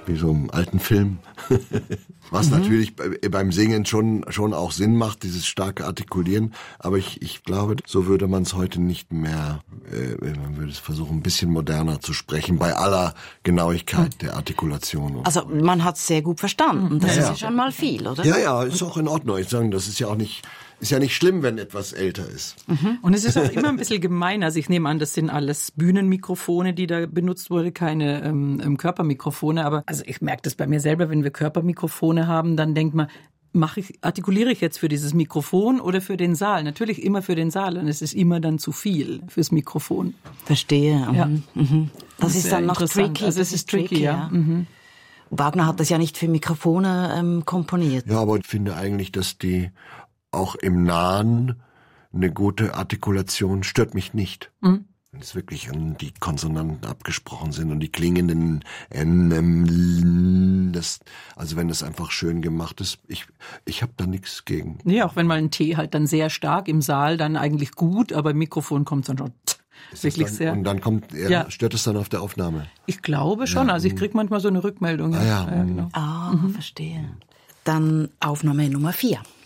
wie so im alten Film. Was natürlich beim Singen schon auch Sinn macht, dieses starke Artikulieren. Aber ich glaube, so würde man es heute nicht mehr, man würde es versuchen, ein bisschen moderner zu sprechen, bei aller Genauigkeit der Artikulation. Also man hat es sehr gut verstanden. Das ist ja schon mal viel, oder? Ja, ist auch in Ordnung. Ich sage, das ist ja auch nicht schlimm, wenn etwas älter ist. Und es ist auch immer ein bisschen gemein. Also ich nehme an, das sind alles Bühnenmikrofone, die da benutzt wurde, keine Körpermikrofone. Aber also ich merke das bei mir selber, wenn wir Körpermikrofone haben, dann denkt man, artikuliere ich jetzt für dieses Mikrofon oder für den Saal? Natürlich immer für den Saal. Und es ist immer dann zu viel fürs Mikrofon. Verstehe. Ja. Das ist dann noch tricky. Also es ist tricky, ja. Wagner hat das ja nicht für Mikrofone komponiert. Ja, aber ich finde eigentlich, dass die auch im Nahen eine gute Artikulation stört mich nicht. Wenn es wirklich die Konsonanten abgesprochen sind und die klingenden also wenn es einfach schön gemacht ist, ich habe da nichts gegen. Nee, auch wenn mal ein T halt dann sehr stark im Saal, dann eigentlich gut, aber im Mikrofon kommt es dann schon wirklich sehr. Und dann stört es dann auf der Aufnahme? Ich glaube schon, also ich kriege manchmal so eine Rückmeldung. Ja, genau. Verstehe. Dann Aufnahme Nummer 4.